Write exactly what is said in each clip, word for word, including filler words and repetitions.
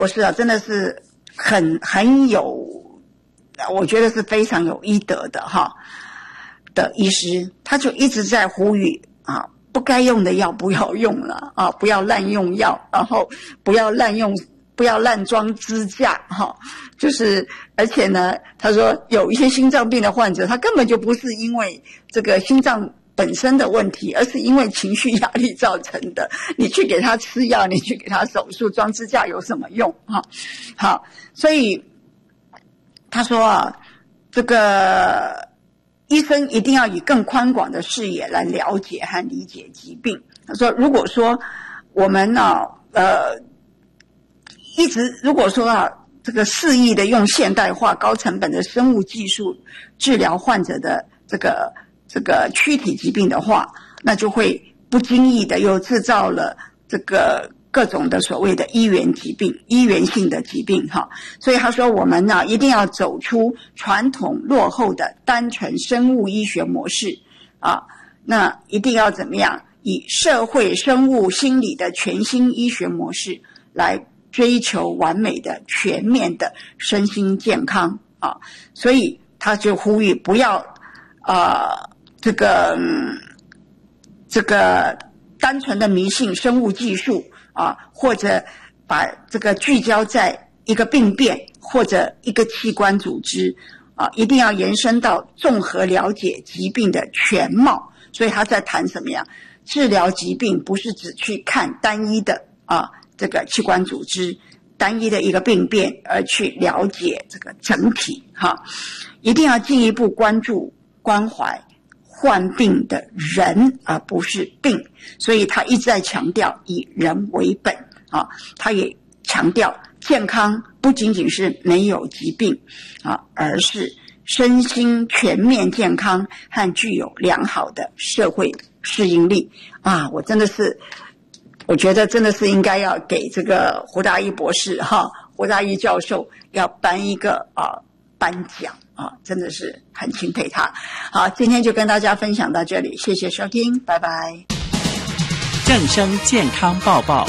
博士啊，真的是很很有，我觉得是非常有医德的哈的医师，他就一直在呼吁啊，不该用的药不要用了啊，不要滥用药，然后不要滥用。不要滥装支架哈，就是而且呢，他说有一些心脏病的患者，他根本就不是因为这个心脏本身的问题，而是因为情绪压力造成的。你去给他吃药，你去给他手术装支架有什么用哈？好，所以他说啊，这个医生一定要以更宽广的视野来了解和理解疾病。他说，如果说我们呢、啊，呃。一直如果说啊，这个肆意的用现代化、高成本的生物技术治疗患者的这个这个躯体疾病的话，那就会不经意的又制造了这个各种的所谓的医源疾病、医源性的疾病哈。所以他说，我们呢一定要走出传统落后的单纯生物医学模式啊，那一定要怎么样？以社会生物心理的全新医学模式来追求完美的全面的身心健康啊，所以他就呼吁不要呃这个、嗯、这个单纯的迷信生物技术啊，或者把这个聚焦在一个病变或者一个器官组织啊，一定要延伸到综合了解疾病的全貌。所以他在谈什么呀？治疗疾病不是只去看单一的啊这个器官组织单一的一个病变，而去了解这个整体哈，一定要进一步关注关怀患病的人，而不是病。所以他一直在强调以人为本啊，他也强调健康不仅仅是没有疾病啊，而是身心全面健康和具有良好的社会适应力啊！我真的是。我觉得真的是应该要给这个胡大一博士哈，胡大一教授要颁一个啊颁奖啊，真的是很钦佩他。好，今天就跟大家分享到这里，谢谢收听，拜拜。 正声健康报报。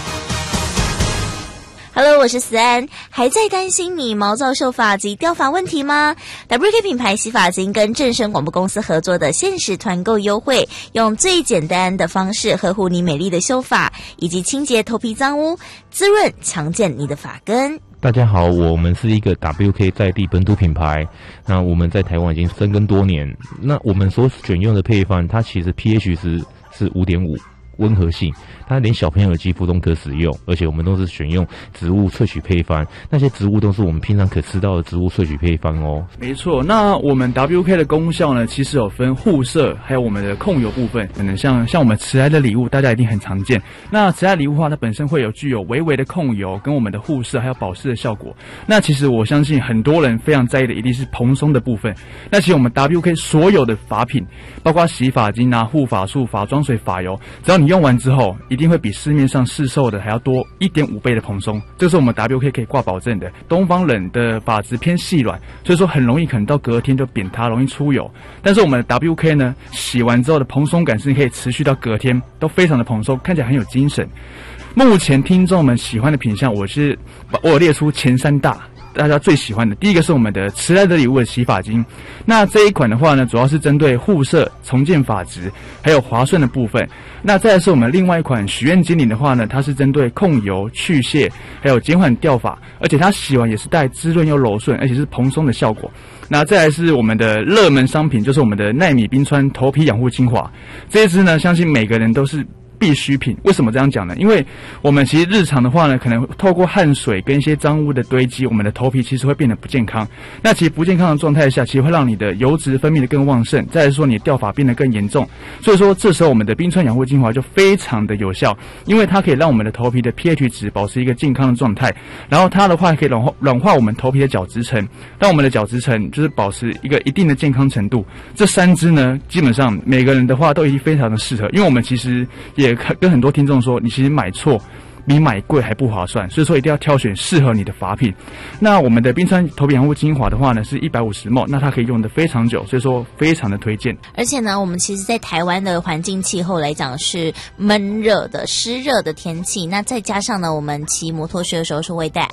Hello， 我是思安。还在担心你毛躁秀发及掉发问题吗 ？W K 品牌洗发精跟正声广播公司合作的限时团购优惠，用最简单的方式呵护你美丽的秀发，以及清洁头皮脏污，滋润强健你的发根。 大家好，我们是一个 W K 在地本土品牌，那我们在台湾已经深耕多年。那我们所选用的配方，它其实 pH 值是 五点五。温和性，它连小朋友的肌肤都可使用，而且我们都是选用植物萃取配方，那些植物都是我们平常可吃到的植物萃取配方哦。 没错，那我们 W K 的功效呢，其实有分护色，还有我们的控油部分。可能像像我们慈爱的礼物，大家一定很常见。那慈爱礼物的话，它本身会有具有微微的控油，跟我们的护色还有保湿的效果。那其实我相信很多人非常在意的一定是蓬松的部分。那其实我们 W K 所有的发品，包括洗发精啊、护发素、发妆水、发油，只要你用完之后，一定会比市面上市售的还要多 一点五 倍的蓬松，这是我们 W K 可以挂保证的。东方人的发质偏细软，所以说很容易可能到隔天就扁塌，容易出油。但是我们的 W K 呢，洗完之后的蓬松感是可以持续到隔天，都非常的蓬松，看起来很有精神。目前听众们喜欢的品项，我是我有列出前三大。大家最喜欢的第一个是我们的慈爱的礼物的洗发精，那这一款的话呢，主要是针对护色、重建发质，还有滑顺的部分。那再来是我们另外一款许愿精灵的话呢，它是针对控油、去屑，还有减缓掉发，而且它洗完也是带滋润又柔顺，而且是蓬松的效果。那再来是我们的热门商品，就是我们的奈米冰川头皮养护精华，这一支呢，相信每个人都是必需品。为什么这样讲呢？因为我们其实日常的话呢，可能透过汗水跟一些脏污的堆积，我们的头皮其实会变得不健康。那其实不健康的状态下，其实会让你的油脂分泌的更旺盛，再来说你的掉发变得更严重。所以说这时候我们的冰川养护精华就非常的有效，因为它可以让我们的头皮的 pH 值保持一个健康的状态，然后它的话可以软化软化我们头皮的角质层，让我们的角质层就是保持一个一定的健康程度。这三支呢，基本上每个人的话都已经非常的适合，因为我们其实也跟很多听众说，你其实买错比买贵还不划算，所以说一定要挑选适合你的发品。那我们的冰川头皮养护精华的话呢，是一百五十毫升，那它可以用得非常久，所以说非常的推荐。 而且呢，我们其实在台湾的环境气候来讲是闷热的、湿热的天气，那再加上呢，我们骑摩托车的时候是会戴